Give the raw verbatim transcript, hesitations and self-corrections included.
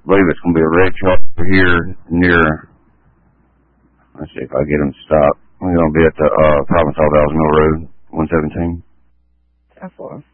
believe it's going to be a red car over here near, let's see if I get them to stop. We're going to be at the uh, Province All Dallas Mill Road, one seventeen. ten four.